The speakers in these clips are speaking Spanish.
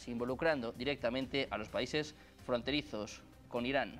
militares, involucrando directamente a los países fronterizos con Irán.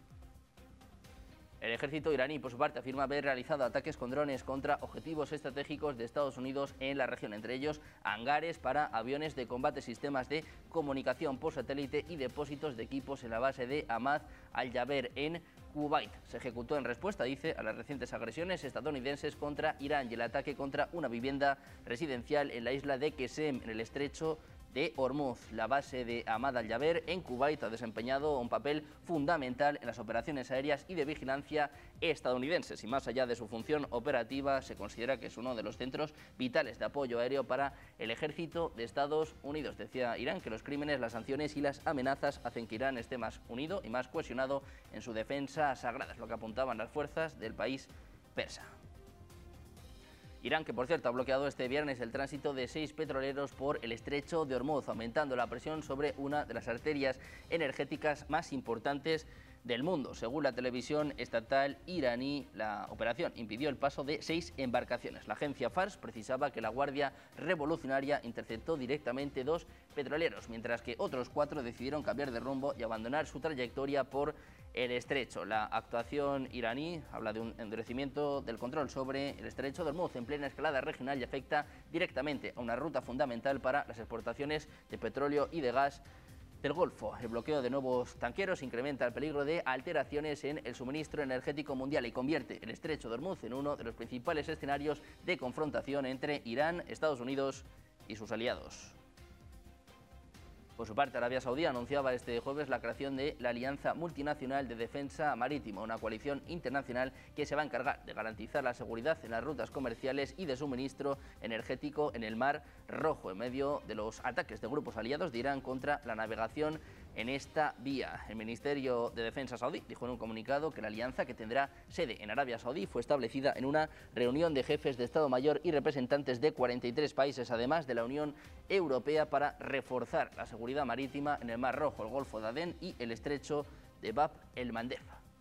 El ejército iraní, por su parte, afirma haber realizado ataques con drones contra objetivos estratégicos de Estados Unidos en la región, entre ellos hangares para aviones de combate, sistemas de comunicación por satélite y depósitos de equipos en la base de Ahmad al-Jaber en Kuwait. Se ejecutó en respuesta, dice, a las recientes agresiones estadounidenses contra Irán y el ataque contra una vivienda residencial en la isla de Qesem, en el estrecho de Hormuz. La base de Ahmad al-Jaber en Kuwait ha desempeñado un papel fundamental en las operaciones aéreas y de vigilancia estadounidenses, y más allá de su función operativa se considera que es uno de los centros vitales de apoyo aéreo para el ejército de Estados Unidos. Decía Irán que los crímenes, las sanciones y las amenazas hacen que Irán esté más unido y más cohesionado en su defensa sagrada, es lo que apuntaban las fuerzas del país persa. Irán, que por cierto ha bloqueado este viernes el tránsito de 6 petroleros por el estrecho de Hormuz, aumentando la presión sobre una de las arterias energéticas más importantes del mundo. Según la televisión estatal iraní, la operación impidió el paso de 6 embarcaciones. La agencia Fars precisaba que la Guardia Revolucionaria interceptó directamente 2 petroleros, mientras que otros 4 decidieron cambiar de rumbo y abandonar su trayectoria por el estrecho. La actuación iraní habla de un endurecimiento del control sobre el estrecho de Hormuz en plena escalada regional y afecta directamente a una ruta fundamental para las exportaciones de petróleo y de gas del Golfo. El bloqueo de nuevos tanqueros incrementa el peligro de alteraciones en el suministro energético mundial y convierte el estrecho de Hormuz en uno de los principales escenarios de confrontación entre Irán, Estados Unidos y sus aliados. Por su parte, Arabia Saudí anunciaba este jueves la creación de la Alianza Multinacional de Defensa Marítima, una coalición internacional que se va a encargar de garantizar la seguridad en las rutas comerciales y de suministro energético en el Mar Rojo, en medio de los ataques de grupos aliados de Irán contra la navegación en esta vía. El Ministerio de Defensa saudí dijo en un comunicado que la alianza, que tendrá sede en Arabia Saudí, fue establecida en una reunión de jefes de Estado Mayor y representantes de 43 países, además de la Unión Europea, para reforzar la seguridad marítima en el Mar Rojo, el Golfo de Adén y el estrecho de Bab el-Mandeb.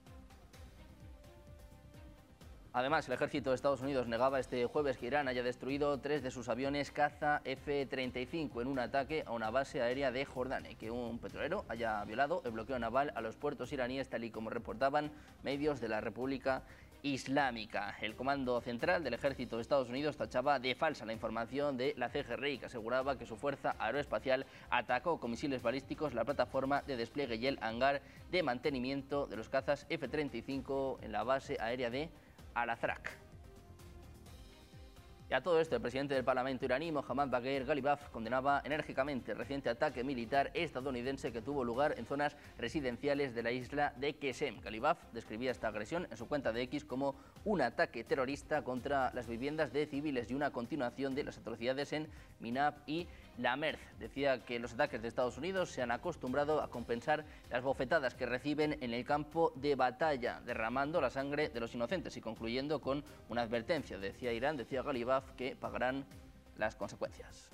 Además, el ejército de Estados Unidos negaba este jueves que Irán haya destruido 3 de sus aviones caza F-35 en un ataque a una base aérea de Jordania, y que un petrolero haya violado el bloqueo naval a los puertos iraníes, tal y como reportaban medios de la República Islámica. El Comando Central del Ejército de Estados Unidos tachaba de falsa la información de la CGRI, que aseguraba que su fuerza aeroespacial atacó con misiles balísticos la plataforma de despliegue y el hangar de mantenimiento de los cazas F-35 en la base aérea de Al-Azraq. Y a todo esto, el presidente del Parlamento iraní, Mohammad Bagher Ghalibaf, condenaba enérgicamente el reciente ataque militar estadounidense que tuvo lugar en zonas residenciales de la isla de Qesem. Ghalibaf describía esta agresión en su cuenta de X como un ataque terrorista contra las viviendas de civiles y una continuación de las atrocidades en Minab y La Merz. Decía que los ataques de Estados Unidos se han acostumbrado a compensar las bofetadas que reciben en el campo de batalla, derramando la sangre de los inocentes, y concluyendo con una advertencia. Decía Irán, decía Ghalibaf, que pagarán las consecuencias.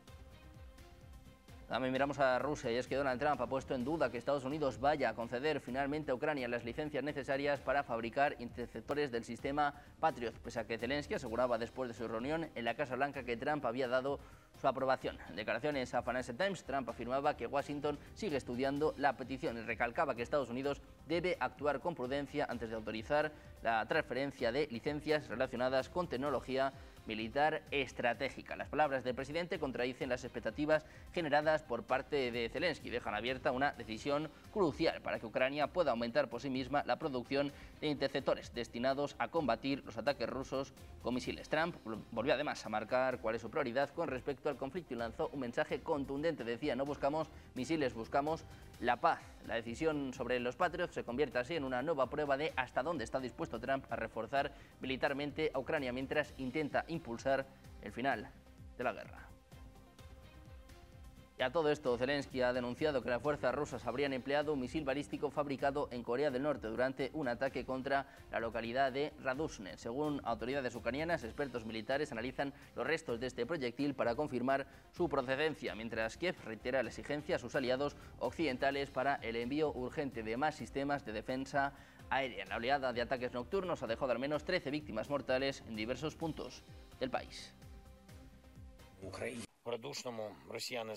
También miramos a Rusia, y es que Donald Trump ha puesto en duda que Estados Unidos vaya a conceder finalmente a Ucrania las licencias necesarias para fabricar interceptores del sistema Patriot, pese a que Zelensky aseguraba después de su reunión en la Casa Blanca que Trump había dado su aprobación. En declaraciones a Financial Times, Trump afirmaba que Washington sigue estudiando la petición y recalcaba que Estados Unidos debe actuar con prudencia antes de autorizar la transferencia de licencias relacionadas con tecnología militar estratégica. Las palabras del presidente contradicen las expectativas generadas por parte de Zelensky y dejan abierta una decisión crucial para que Ucrania pueda aumentar por sí misma la producción de interceptores destinados a combatir los ataques rusos con misiles. Trump volvió además a marcar cuál es su prioridad con respecto al conflicto y lanzó un mensaje contundente. Decía: no buscamos misiles, buscamos la paz. La decisión sobre los Patriots se convierte así en una nueva prueba de hasta dónde está dispuesto Trump a reforzar militarmente a Ucrania mientras intenta impulsar el final de la guerra. Y a todo esto, Zelensky ha denunciado que las fuerzas rusas habrían empleado un misil balístico fabricado en Corea del Norte durante un ataque contra la localidad de Raduzhne. Según autoridades ucranianas, expertos militares analizan los restos de este proyectil para confirmar su procedencia, mientras Kiev reitera la exigencia a sus aliados occidentales para el envío urgente de más sistemas de defensa aérea. La oleada de ataques nocturnos ha dejado al menos 13 víctimas mortales en diversos puntos del país.